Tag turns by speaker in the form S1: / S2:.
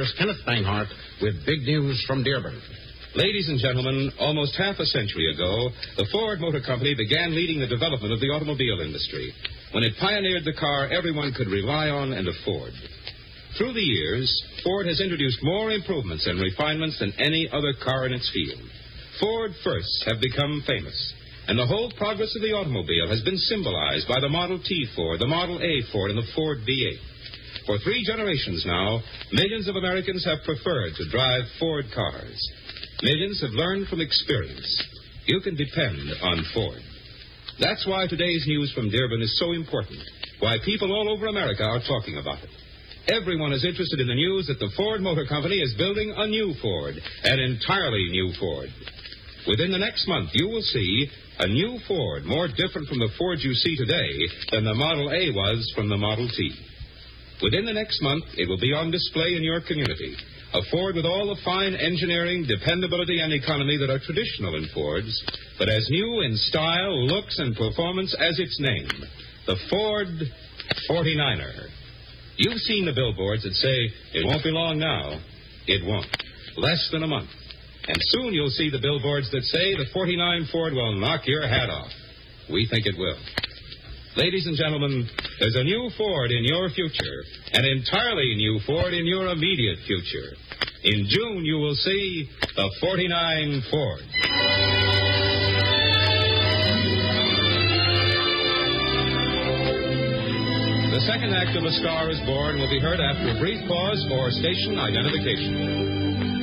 S1: here's Kenneth Banghart with big news from Dearborn.
S2: Ladies and gentlemen, almost half a century ago, the Ford Motor Company began leading the development of the automobile industry when it pioneered the car everyone could rely on and afford. Through the years, Ford has introduced more improvements and refinements than any other car in its field. Ford firsts have become famous, and the whole progress of the automobile has been symbolized by the Model T Ford, the Model A Ford, and the Ford V8. For 3 generations now, millions of Americans have preferred to drive Ford cars. Millions have learned from experience. You can depend on Ford. That's why today's news from Dearborn is so important, why people all over America are talking about it. Everyone is interested in the news that the Ford Motor Company is building a new Ford, an entirely new Ford. Within the next month, you will see a new Ford, more different from the Ford you see today than the Model A was from the Model T. Within the next month, it will be on display in your community. A Ford with all the fine engineering, dependability, and economy that are traditional in Fords, but as new in style, looks, and performance as its name, the Ford 49er. You've seen the billboards that say, it won't be long now. It won't. Less than a month. And soon you'll see the billboards that say the 49 Ford will knock your hat off. We think it will. Ladies and gentlemen, there's a new Ford in your future, an entirely new Ford in your immediate future. In June, you will see the 49 Ford. The second act of A Star is Born will be heard after a brief pause for station identification.